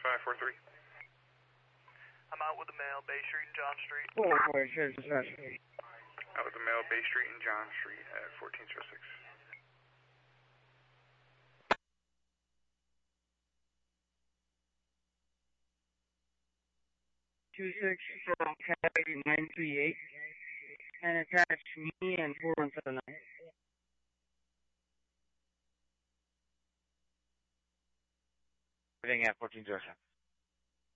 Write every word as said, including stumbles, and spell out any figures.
five four three. I'm out with the mail, Bay Street and John Street. four four six six. Out with the mail, Bay Street and John Street at fourteen oh six. Two six from Cali nine three eight and attach me and four one seven nine. Everything at fourteen oh seven.